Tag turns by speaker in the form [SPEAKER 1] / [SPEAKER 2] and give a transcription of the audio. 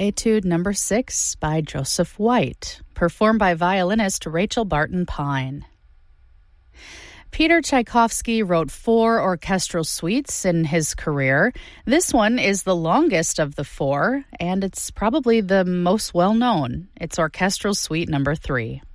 [SPEAKER 1] Etude Number 6 by Joseph White, performed by violinist Rachel Barton Pine. Peter Tchaikovsky wrote 4 orchestral suites in his career. This one is the longest of the 4, and it's probably the most well-known. It's Orchestral Suite Number 3.